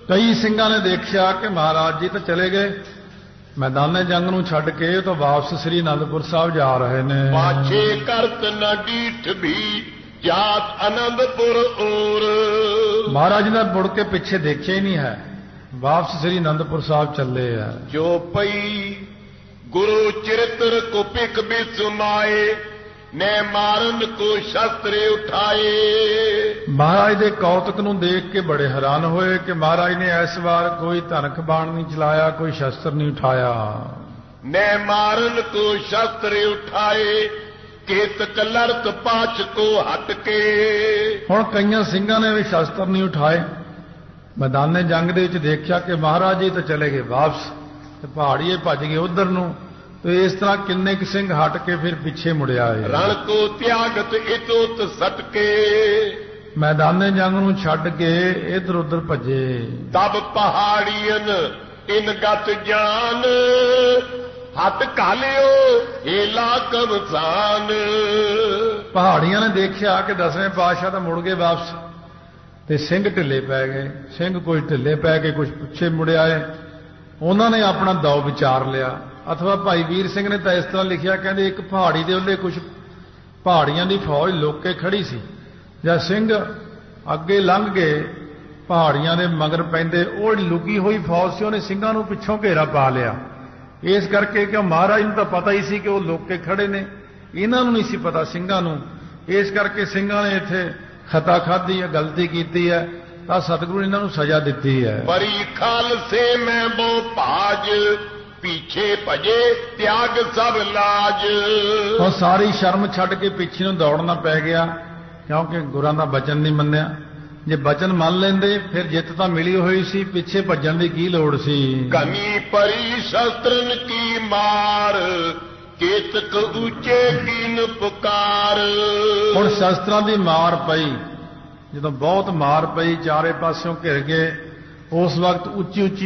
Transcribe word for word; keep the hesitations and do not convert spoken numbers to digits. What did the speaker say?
ਕਈ ਸਿੰਘਾਂ ਨੇ ਦੇਖਿਆ ਕਿ ਮਹਾਰਾਜ ਜੀ ਤਾਂ ਚਲੇ ਗਏ, ਮੈਦਾਨੇ ਜੰਗ ਨੂੰ ਛੱਡ ਕੇ ਤਾਂ ਵਾਪਸ ਸ੍ਰੀ ਅਨੰਦਪੁਰ ਸਾਹਿਬ ਜਾ ਰਹੇ ਨੇ। ਪਾਛੇ ਕਰਤ ਨਾ ਡੀਠ ਵੀ ਜਾਤ ਅਨੰਦਪੁਰ ਔਰ। ਮਹਾਰਾਜ ਨੇ ਮੁੜ ਕੇ ਪਿੱਛੇ ਦੇਖਿਆ ਹੀ ਨਹੀਂ ਹੈ, ਵਾਪਸ ਸ੍ਰੀ ਅਨੰਦਪੁਰ ਸਾਹਿਬ ਚੱਲੇ ਆ। ਜੋ ਪਈ ਗੁਰੂ ਚਰਿਤਰ ਕੋ ਪਿਕ ਵੀ ਸੁਨਾਏ, ਨੇ ਮਾਰਨ ਕੋ ਸ਼ਸਤਰੇ ਉਠਾਏ। ਮਹਾਰਾਜ ਦੇ ਕੌਤਕ ਨੂੰ ਦੇਖ ਕੇ ਬੜੇ ਹੈਰਾਨ ਹੋਏ ਕਿ ਮਹਾਰਾਜ ਨੇ ਇਸ ਵਾਰ ਕੋਈ ਧਨਕ ਬਾਣ ਨਹੀਂ ਚਲਾਇਆ, ਕੋਈ ਸ਼ਸਤਰ ਨਹੀਂ ਉਠਾਇਆ। ਨੇ ਮਾਰਨ ਕੋ ਸ਼ਸਤਰੇ ਉਠਾਏ, ਕੇਤਕ ਲੜਤ ਪਾਛ ਕੋ ਹਟ ਕੇ। ਹੁਣ ਕਈਆਂ ਸਿੰਘਾਂ ਨੇ ਵੀ ਸ਼ਸਤਰ ਨਹੀਂ ਉਠਾਏ। ਮੈਦਾਨੇ ਜੰਗ ਦੇ ਵਿੱਚ ਦੇਖਿਆ ਕਿ ਮਹਾਰਾਜ ਜੀ ਤਾਂ ਚਲੇ ਗਏ ਵਾਪਸ, ਤੇ ਪਹਾੜੀਏ ਭੱਜ ਗਏ ਉਧਰ ਨੂੰ। ਤੇ ਇਸ ਤਰ੍ਹਾਂ ਕਿੰਨੇ ਕੁ ਸਿੰਘ ਹਟ ਕੇ ਫਿਰ ਪਿੱਛੇ ਮੁੜਿਆ ਏ। ਰਣ ਕੋ ਤਿਆਗਤ ਇਤੋਤ ਸਟਕੇ। ਮੈਦਾਨੇ ਜੰਗ ਨੂੰ ਛੱਡ ਕੇ ਇਧਰ ਉਧਰ ਭੱਜੇ। ਤਬ ਪਹਾੜੀਨ ਇਨ ਗਤ ਜਾਨ, ਹੱਥ ਘਾਲਿਓ ਏਲਾ ਕਮਸਾਨ। ਪਹਾੜੀਆਂ ਨੇ ਦੇਖਿਆ ਕਿ ਦਸਵੇਂ ਪਾਤਸ਼ਾਹ ਤਾਂ ਮੁੜ ਗਏ ਵਾਪਸ, ਤੇ ਸਿੰਘ ਢਿੱਲੇ ਪੈ ਗਏ। ਸਿੰਘ ਕੁਝ ਢਿੱਲੇ ਪੈ ਕੇ ਕੁਝ ਪਿੱਛੇ ਮੁੜਿਆ ਏ। ਉਹਨਾਂ ਨੇ ਆਪਣਾ ਦੌ ਵਿਚਾਰ ਲਿਆ। ਅਥਵਾ ਭਾਈ ਵੀਰ ਸਿੰਘ ਨੇ ਤਾਂ ਇਸ ਤਰ੍ਹਾਂ ਲਿਖਿਆ, ਕਹਿੰਦੇ ਇੱਕ ਪਹਾੜੀ ਦੇ ਉੱਤੇ ਕੁਝ ਪਹਾੜੀਆਂ ਦੀ ਫੌਜ ਲੁੱਕ ਕੇ ਖੜੀ ਸੀ। ਜਦ ਸਿੰਘ ਅੱਗੇ ਲੰਘ ਗਏ, ਪਹਾੜੀਆਂ ਦੇ ਮਗਰ ਪੈਂਦੇ ਉਹ ਲੁਕੀ ਹੋਈ ਫੌਜ ਸੀ, ਉਹਨੇ ਸਿੰਘਾਂ ਨੂੰ ਪਿੱਛੋਂ ਘੇਰਾ ਪਾ ਲਿਆ। ਇਸ ਕਰਕੇ ਕਿ ਮਹਾਰਾਜ ਨੂੰ ਤਾਂ ਪਤਾ ਹੀ ਸੀ ਕਿ ਉਹ ਲੁੱਕ ਕੇ ਖੜੇ ਨੇ, ਇਹਨਾਂ ਨੂੰ ਨਹੀਂ ਸੀ ਪਤਾ ਸਿੰਘਾਂ ਨੂੰ। ਇਸ ਕਰਕੇ ਸਿੰਘਾਂ ਨੇ ਇੱਥੇ ਖਤਾ ਖਾਧੀ ਹੈ, ਗਲਤੀ ਕੀਤੀ ਹੈ, ਤਾਂ ਸਤਿਗੁਰੂ ਨੇ ਇਹਨਾਂ ਨੂੰ ਸਜ਼ਾ ਦਿੱਤੀ ਹੈ। ਪਰੀ ਖਾਲਸੇ ਮੈਂ ਬੋ ਭਾਜ, ਪਿੱਛੇ ਭਜੇ ਤਿਆਗ ਸਭ ਲਾਜ। ਹੁਣ ਸਾਰੀ ਸ਼ਰਮ ਛੱਡ ਕੇ ਪਿੱਛੇ ਨੂੰ ਦੌੜਨਾ ਪੈ ਗਿਆ, ਕਿਉਂਕਿ ਗੁਰਾਂ ਦਾ ਬਚਨ ਨਹੀਂ ਮੰਨਿਆ। ਜੇ ਬਚਨ ਮੰਨ ਲੈਂਦੇ ਫਿਰ ਜਿੱਤ ਤਾਂ ਮਿਲੀ ਹੋਈ ਸੀ, ਪਿੱਛੇ ਭੱਜਣ ਦੀ ਕੀ ਲੋੜ ਸੀ। ਕਮੀ ਪਰੀ ਸ਼ਸਤਰਨ ਕੀ ਮਾਰ, ਕੇਤਕ ਉੱਚੇ ਕੀਨ ਪੁਕਾਰ। ਹੁਣ ਸ਼ਸਤਰਾਂ ਦੀ ਮਾਰ ਪਈ, ਜਦੋਂ ਬਹੁਤ ਮਾਰ ਪਈ, ਚਾਰੇ ਪਾਸਿਓਂ ਘਿਰ ਗਏ। ਉਸ ਵਕਤ ਉੱਚੀ ਉੱਚੀ